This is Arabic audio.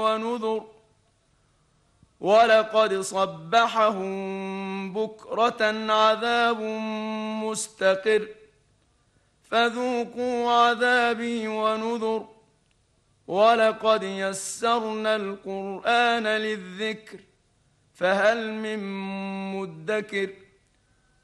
ونذر ولقد صبحهم بكرة عذاب مستقر فذوقوا عذابي ونذر ولقد يسرنا القرآن للذكر فهل من مدكر